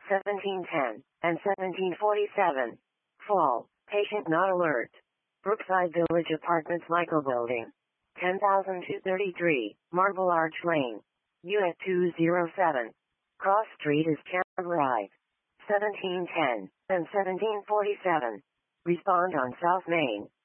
1710, and 1747. Fall. Patient not alert. Brookside Village Apartments Michael Building. 10,233, Marble Arch Lane. Unit 207. Cross Street is Camera 1710, and 1747. Respond on South Main.